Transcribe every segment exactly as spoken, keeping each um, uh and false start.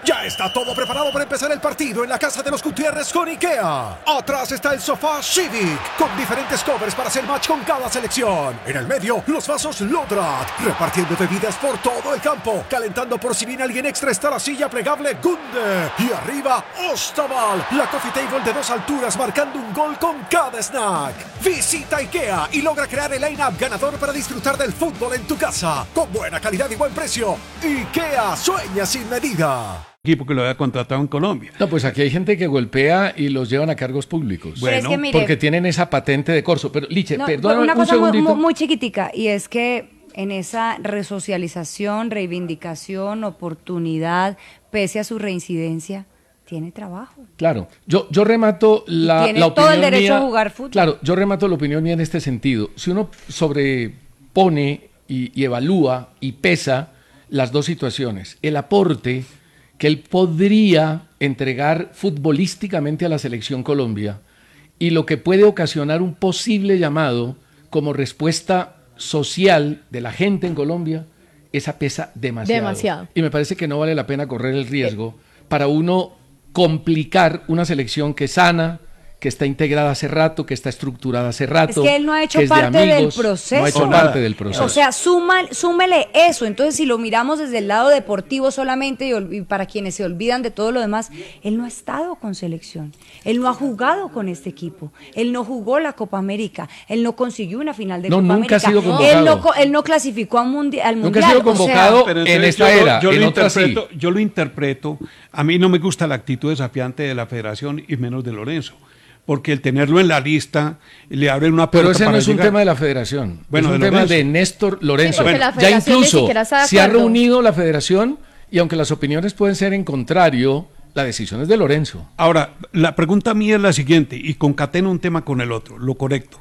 Ya está todo preparado para empezar el partido en la casa de los Gutiérrez con IKEA. Atrás está el sofá Civic, con diferentes covers para hacer match con cada selección. En el medio, los vasos Lodrat, repartiendo bebidas por todo el campo. Calentando por si viene alguien extra está la silla plegable Gunde. Y arriba, Ostaval, la coffee table de dos alturas marcando un gol con cada snack. Visita IKEA y logra crear el line-up ganador para disfrutar del fútbol en tu casa. Con buena calidad y buen precio. IKEA, sueña sin medida. Equipo que lo había contratado en Colombia. No, pues aquí hay gente que golpea y los llevan a cargos públicos. Bueno, es que mire, porque tienen esa patente de corso. Pero, Liche, no, perdóname una un cosa segundito. muy, muy chiquitica, y es que en esa resocialización, reivindicación, oportunidad, pese a su reincidencia, tiene trabajo. Claro, yo, yo remato la, y tiene la opinión todo el derecho mía, a jugar fútbol. Claro, yo remato la opinión mía en este sentido. Si uno sobrepone y, y evalúa y pesa las dos situaciones, el aporte que él podría entregar futbolísticamente a la Selección Colombia y lo que puede ocasionar un posible llamado como respuesta social de la gente en Colombia, esa pesa demasiado. Demasiado. Y me parece que no vale la pena correr el riesgo para uno complicar una selección que es sana, que está integrada hace rato, que está estructurada hace rato. Es que él no ha hecho que es de parte amigos, del proceso. No ha hecho parte del proceso. O sea, suma, súmele eso. Entonces, si lo miramos desde el lado deportivo solamente y, ol- y para quienes se olvidan de todo lo demás, él no ha estado con selección. Él no ha jugado con este equipo. Él no jugó la Copa América. Él no consiguió una final de No, Copa nunca ha América. sido convocado. Él no, co- él no clasificó a mundi- al Nunca Mundial. ha sido o sea, convocado Pero en entonces esta yo, era, yo en lo otra sí. interpreto, yo lo interpreto, a mí no me gusta la actitud desafiante de la federación y menos de Lorenzo, porque el tenerlo en la lista le abre una puerta. Pero ese para no es un llegar. tema de la federación, Bueno, es un de tema Lorenzo. de Néstor Lorenzo. Sí, porque la ya federación ni incluso siquiera está de se ha acuerdo. reunido la federación y aunque las opiniones pueden ser en contrario, la decisión es de Lorenzo. Ahora, la pregunta mía es la siguiente, y concateno un tema con el otro, lo correcto.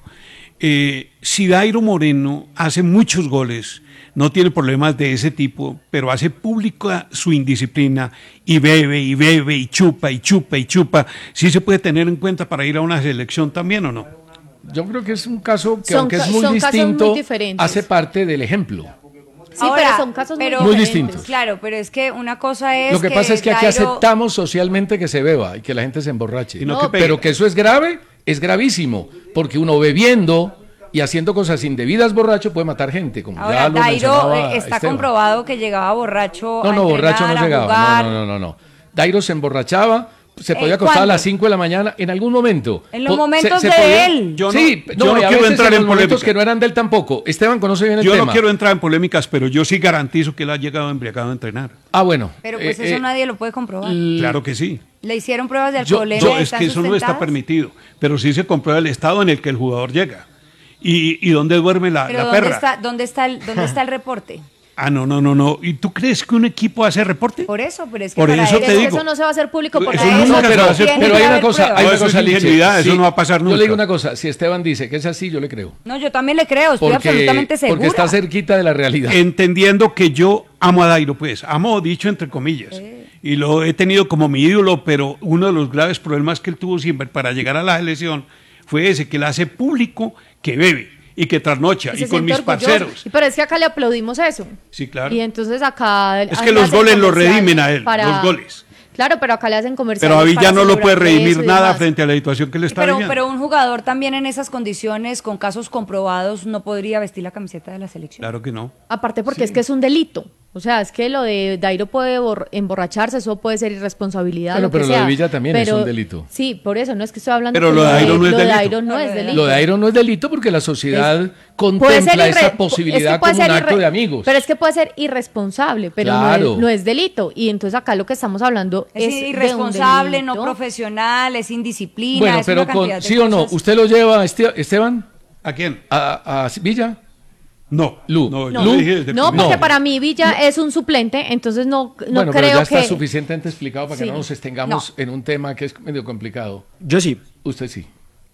Eh, si Dairo Moreno hace muchos goles, no tiene problemas de ese tipo, pero hace pública su indisciplina y bebe y bebe y chupa y chupa y chupa, ¿sí se puede tener en cuenta para ir a una selección también o no? Yo creo que es un caso que Son aunque ca- es muy son casos muy distinto, diferentes. hace parte del ejemplo. Sí, Ahora, pero son casos pero- muy Muy diferentes. distintos. Claro, pero es que una cosa es Lo que, pasa es que aquí Dairo- aceptamos socialmente que se beba y que la gente se emborrache. Y no No, que pegue. Pero que eso es grave, es gravísimo, porque uno bebiendo y haciendo cosas indebidas borracho puede matar gente, como Ahora, ya lo Dairo mencionaba eh, está Esteban. comprobado que llegaba borracho No, a no, borracho no entrenar, a llegaba. jugar. No, no, no, no, no. Dairo se emborrachaba, se podía Eh, acostar a ¿cuándo? las cinco de la mañana en algún momento. En los Po- momentos de podía- él. Yo no- sí, yo no, no y a quiero veces entrar en en los momentos polémica. que no eran de él tampoco. Esteban conoce bien el Yo tema. no quiero entrar en polémicas, pero yo sí garantizo que él ha llegado embriagado a entrenar. Ah, bueno. Pero pues eh, eso eh, nadie lo puede comprobar. l- Claro que sí. Le hicieron pruebas de yo- alcoholemia. Yo, y es están que eso no está sustentadas. permitido, pero sí se comprueba el estado en el que el jugador llega. ¿Y, y dónde duerme la, Pero la ¿dónde perra? está, dónde está el, dónde está el reporte? Ah, no, no, no, no. ¿Y tú crees que un equipo hace reporte? Por eso, pero es que Por para eso él te Pero es- digo. eso no se va a hacer público porque Eso para nunca eso se pero, va a hacer tiene pero que hay una haber cosa, pruebas. hay No, una eso cosa, es Liche. ingenuidad, eso no va a pasar Yo nunca. le digo una cosa, si Esteban dice que es así, yo le creo. No, yo también le creo, estoy Porque, absolutamente segura. porque está cerquita de la realidad. Entendiendo que yo amo a Dairo, pues, amo dicho entre comillas, y lo he tenido como mi ídolo, pero uno de los graves problemas que él tuvo siempre para llegar a la selección fue ese, que él hace público que bebe y que trasnocha, y, se con siente mis orgulloso. parceros. Y pero es que acá le aplaudimos eso. Sí, claro. Y entonces acá... Es que los goles lo redimen a él, los goles. Claro, pero acá le hacen comerciales. Pero a para Villa no lo puede celebrar redimir eso y nada demás. frente a la situación que le está Pero, viviendo. pero un jugador también en esas condiciones, con casos comprobados, no podría vestir la camiseta de la selección. Claro que no. Aparte porque es que es un delito. O sea, es que lo de Dairo puede bor- emborracharse, eso puede ser irresponsabilidad. Bueno, lo que pero lo de sea. Villa también es Pero- un delito. Sí, por eso, no es que estoy hablando Pero que lo de Dairo no es lo de delito. Dairo no es delito. Lo de Dairo no es delito porque la sociedad puede contempla ser irre- esa es que posibilidad puede como un ser acto irre- de amigos. Pero es que puede ser irresponsable, pero no Claro. es- no, es, delito. Y entonces acá lo que estamos hablando Es, es, de un irresponsable, no delito. profesional, es indisciplina, Bueno, es pero una con, cantidad de sí o no, cosas. ¿usted lo lleva, Este- Esteban, ¿A quién? a, a Villa? No. Lu. No, yo No, le dije desde el no, comienzo. porque No. para mí Villa es un suplente, entonces no, no bueno, pero creo ya está que... suficientemente explicado para Sí. que no nos extengamos en un tema que es medio complicado. Yo sí. Usted sí.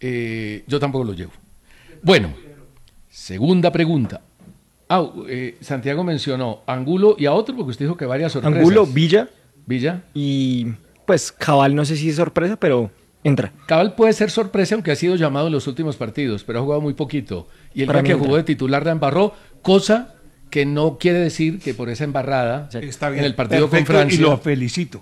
Eh, yo tampoco lo llevo. Bueno, segunda pregunta. Ah, eh, Santiago mencionó Angulo y a otro, porque usted dijo que varias sorpresas. Angulo, Villa Villa. y pues Cabal, no sé si es sorpresa, pero entra. Cabal puede ser sorpresa, aunque ha sido llamado en los últimos partidos, pero ha jugado muy poquito. Y el Para día mí que entra. jugó de titular la embarró, cosa que no quiere decir que por esa embarrada Está bien. en el partido Perfecto, con Francia y lo felicito.